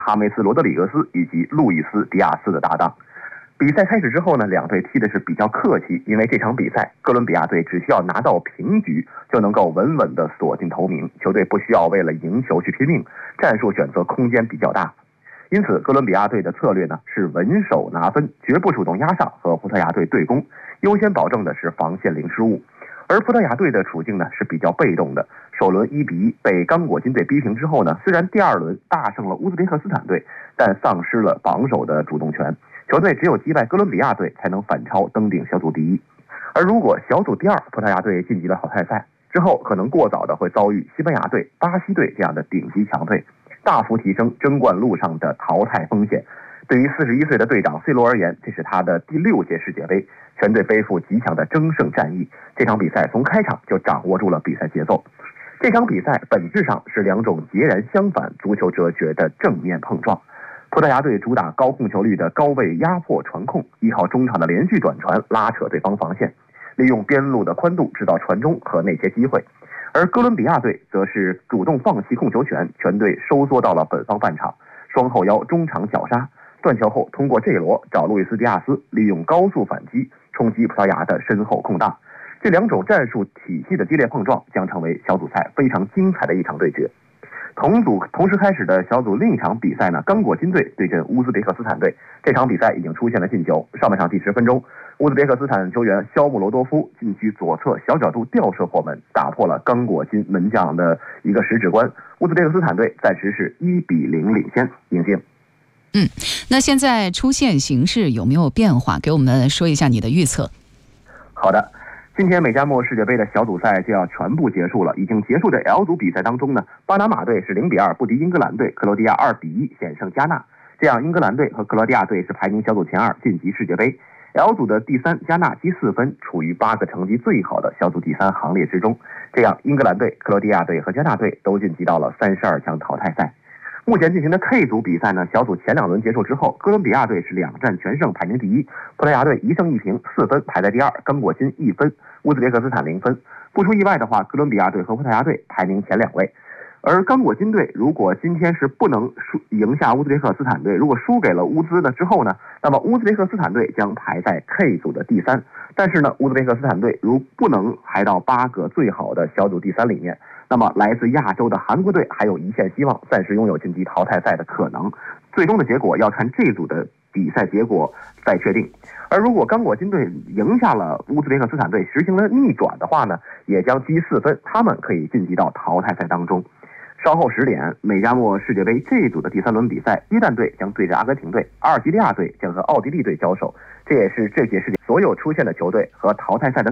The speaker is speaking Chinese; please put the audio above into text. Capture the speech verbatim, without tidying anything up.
哈梅斯·罗德里格斯以及路易斯·迪亚斯的搭档。比赛开始之后呢，两队踢的是比较客气，因为这场比赛哥伦比亚队只需要拿到平局就能够稳稳地锁进头名，球队不需要为了赢球去拼命，战术选择空间比较大。因此哥伦比亚队的策略呢是稳守拿分，绝不主动压上和葡萄牙队对攻，优先保证的是防线零失误。而葡萄牙队的处境呢是比较被动的，首轮一比一被刚果金队逼平之后呢，虽然第二轮大胜了乌兹别克斯坦队，但丧失了榜首的主动权，球队只有击败哥伦比亚队才能反超登顶小组第一。而如果小组第二葡萄牙队晋级了淘汰赛之后，可能过早的会遭遇西班牙队、巴西队这样的顶级强队，大幅提升争冠路上的淘汰风险。对于四十一岁的队长 C 罗而言，这是他的第六届世界杯，全队背负极强的争胜战意。这场比赛从开场就掌握住了比赛节奏。这场比赛本质上是两种截然相反足球哲学的正面碰撞。葡萄牙队主打高控球率的高位压迫传控，依靠中场的连续短传拉扯对方防线，利用边路的宽度制造传中和内切机会。而哥伦比亚队则是主动放弃控球权，全队收缩到了本方半场，双后腰中场绞杀，断球后通过这罗找路易斯·迪亚斯，利用高速反击冲击葡萄牙的身后空档。这两种战术体系的激烈碰撞将成为小组赛非常精彩的一场对决。同组同时开始的小组另一场比赛呢，刚果金队对阵乌兹别克斯坦队。这场比赛已经出现了进球，上半场第十分钟，乌兹别克斯坦球员肖穆罗多夫禁区左侧小角度吊射破门，打破了刚果金门将的一个十指关。乌兹别克斯坦队暂时是一比零领先。迎接。 嗯，那现在出现形势有没有变化？给我们说一下你的预测。 好的。今天美加墨世界杯的小组赛就要全部结束了。已经结束的 L 组比赛当中呢，巴拿马队是零比二不敌英格兰队，克罗地亚二比一险胜加纳，这样英格兰队和克罗地亚队是排名小组前二晋级世界杯。L 组的第三加纳积四分，处于八个成绩最好的小组第三行列之中，这样英格兰队、克罗地亚队和加纳队都晋级到了三十二强淘汰赛。目前进行的 K 组比赛呢，小组前两轮结束之后，哥伦比亚队是两战全胜排名第一，葡萄牙队一胜一平四分排在第二，刚果金一分，乌兹别克斯坦零分。不出意外的话，哥伦比亚队和葡萄牙队排名前两位。而刚果金队如果今天是不能输赢下乌兹别克斯坦队，如果输给了乌兹呢之后呢，那么乌兹别克斯坦队将排在 K 组的第三。但是呢，乌兹别克斯坦队如不能排到八个最好的小组第三里面，那么来自亚洲的韩国队还有一线希望，暂时拥有晋级淘汰赛的可能。最终的结果要看这组的比赛结果再确定。而如果刚果金队赢下了乌兹别克斯坦队，实行了逆转的话呢，也将积四分，他们可以晋级到淘汰赛当中。稍后十点，美加墨世界杯这组的第三轮比赛，约旦队将对阵阿根廷队，阿尔及利亚队将和奥地利队交手，这也是这届世界所有出现的球队和淘汰赛的